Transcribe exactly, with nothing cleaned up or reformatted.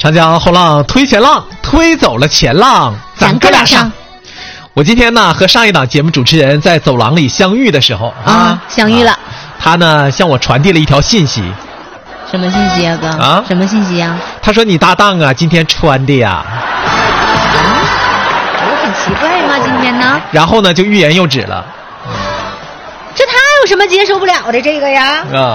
长江后浪推前浪，推走了前浪，咱哥俩上。我今天呢和上一档节目主持人在走廊里相遇的时候啊， 啊相遇了、啊。 他呢向我传递了一条信息。 什么信息啊，哥？ 啊， 什么信息啊？ 他说你搭档啊今天穿的呀。 我很奇怪吗？今天呢？ 然后呢就欲言又止了。 这他有什么接受不了的这个呀？ 啊。